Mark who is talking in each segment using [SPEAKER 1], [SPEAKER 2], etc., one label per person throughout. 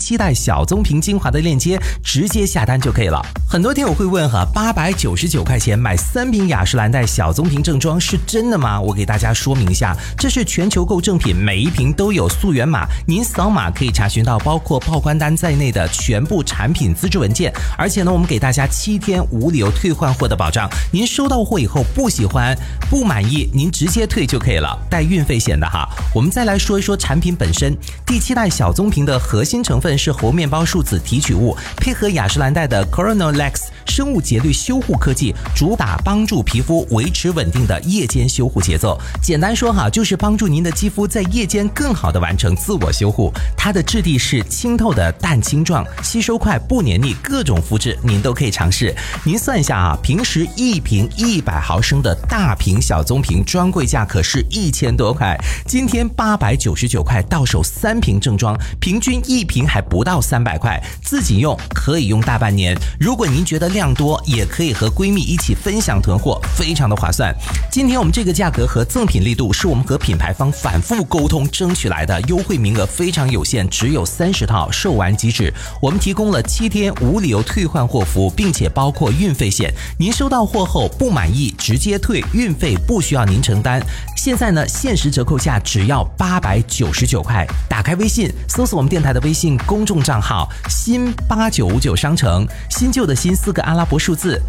[SPEAKER 1] 7代小棕瓶精华的链接，直接下单就可以了。很多天我会问899块钱买3瓶雅诗兰黛小棕瓶正装是真的吗？我给大家说明一下，这是全球购正品，每一瓶都有溯源码，您扫码可以查询到包括报关单在内的全部产品资质文件。而且呢，我们给大家7天无理由退换货的保障，您收到货以后不喜欢不满意，您直接退就可以了，带运费险的哈。我们再来说一说产品本身，第7代小棕瓶的核心成分是猴面包树脂提取物，配合雅诗兰黛的 Coronalex 生物节律修护科技，主打帮助皮肤维持稳定的夜间修护节奏。简单说就是帮助您的肌肤在夜间更好的完成自我修护。它的质地是清透的蛋清状，吸收快不黏腻，各种肤质您都可以尝试。您算一下平时一瓶100毫升的大瓶小棕瓶专柜价可是1000多块，今天899块到手3瓶正装，平均1瓶还不到300块，自己用可以用大半年。如果您觉得量多，也可以和闺蜜一起分享囤货，非常的划算。今天我们这个价格和赠品力度是我们和品牌方反复沟通争取来的，优惠名额非常有限，只有30套，售完即止。我们提供了7天无理由退换货服务，并且包括运费险，您收到货后不满意直接退，运费不需要您承担。现在呢，限时折扣价只要899块。打开微信，搜索我们电台的微信公众账号新8959商城，新旧的新4个阿拉伯数字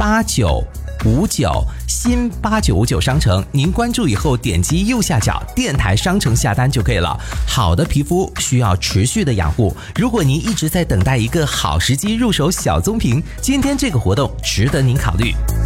[SPEAKER 1] 8959新8959商城，您关注以后点击右下角电台商城下单就可以了。好的皮肤需要持续的养护，如果您一直在等待一个好时机入手小棕瓶，今天这个活动值得您考虑。